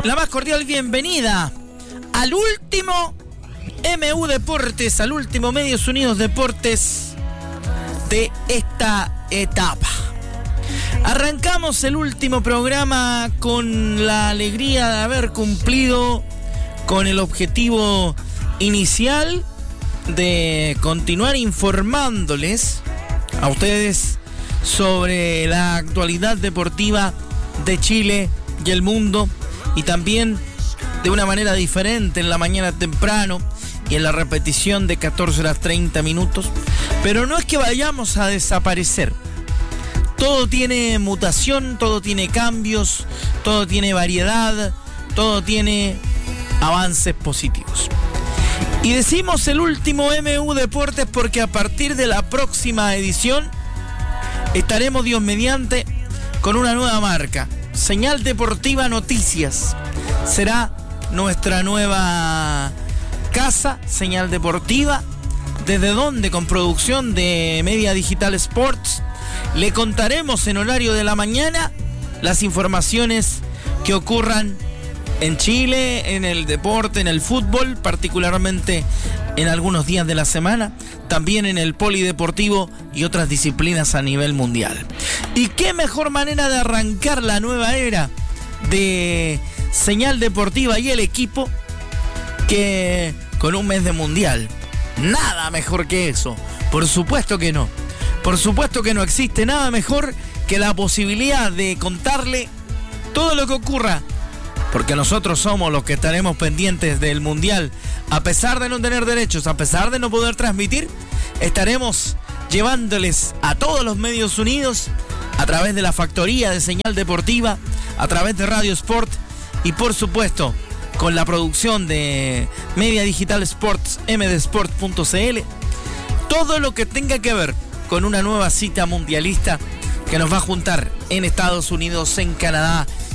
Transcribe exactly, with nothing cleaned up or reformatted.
La más cordial bienvenida al último M U Deportes, al último Medios Unidos Deportes de esta etapa. Arrancamos el último programa con la alegría de haber cumplido con el objetivo inicial de continuar informándoles a ustedes sobre la actualidad deportiva de Chile y el mundo, y también de una manera diferente en la mañana temprano y en la repetición de catorce horas treinta minutos. Pero no es que vayamos a desaparecer. Todo tiene mutación, todo tiene cambios, todo tiene variedad, todo tiene avances positivos. Y decimos el último M U Deportes porque a partir de la próxima edición estaremos, Dios mediante, con una nueva marca. Señal Deportiva Noticias será nuestra nueva casa, Señal Deportiva. ¿Desde dónde? Con producción de Media Digital Sports. Le contaremos en horario de la mañana las informaciones que ocurran en Chile, en el deporte, en el fútbol, particularmente en algunos días de la semana, también en el polideportivo y otras disciplinas a nivel mundial. ¿Y qué mejor manera de arrancar la nueva era de Señal Deportiva y el equipo que con un mes de mundial? Nada mejor que eso. Por supuesto que no. Por supuesto que no existe nada mejor que la posibilidad de contarle todo lo que ocurra, porque nosotros somos los que estaremos pendientes del mundial. A pesar de no tener derechos, a pesar de no poder transmitir, estaremos llevándoles a todos los medios unidos a través de la factoría de Señal Deportiva, a través de Radio Sport y por supuesto con la producción de Media Digital Sports, m d sport punto c l, todo lo que tenga que ver con una nueva cita mundialista que nos va a juntar en Estados Unidos, en Canadá